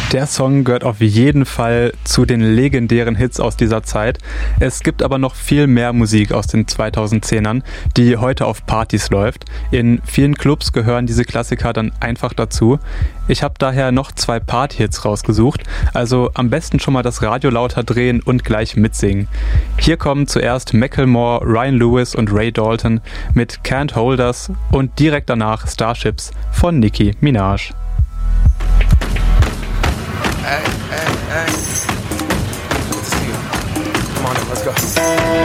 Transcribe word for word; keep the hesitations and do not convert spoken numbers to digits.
Der Song gehört auf jeden Fall zu den legendären Hits aus dieser Zeit. Es gibt aber noch viel mehr Musik aus den zweitausendzehnern, die heute auf Partys läuft. In vielen Clubs gehören diese Klassiker dann einfach dazu. Ich habe daher noch zwei Party-Hits rausgesucht, also am besten schon mal das Radio lauter drehen und gleich mitsingen. Hier kommen zuerst Macklemore, Ryan Lewis und Ray Dalton mit Can't Hold Us und direkt danach Starships von Nicki Minaj. Hey, hey, hey. Good to see you. Come on in, let's go.